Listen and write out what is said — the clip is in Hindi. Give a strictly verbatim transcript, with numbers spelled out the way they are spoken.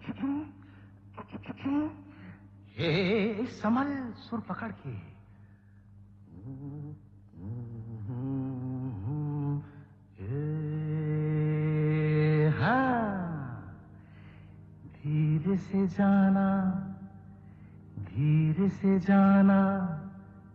ये संभल सुर पकड़ के। हाँ, धीरे से जाना, धीरे से जाना,